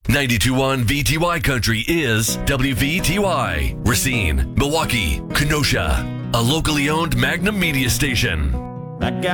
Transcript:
92.1 VTY Country is WVTY, Racine, Milwaukee, Kenosha, a locally owned Magnum media station. That guy